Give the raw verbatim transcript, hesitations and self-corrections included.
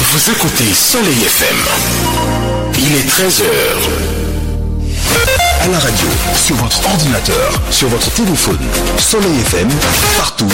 Vous écoutez Soleil F M. Il est treize heures. À la radio, sur votre ordinateur, sur votre téléphone, Soleil F M, partout.